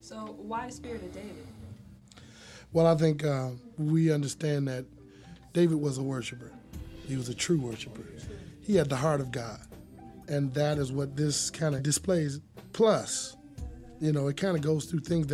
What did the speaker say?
So why Spirit of David? Well, I think we understand that David was a worshiper. He was a true worshiper. He had the heart of God. And that is what this kind of displays. Plus, it kind of goes through things that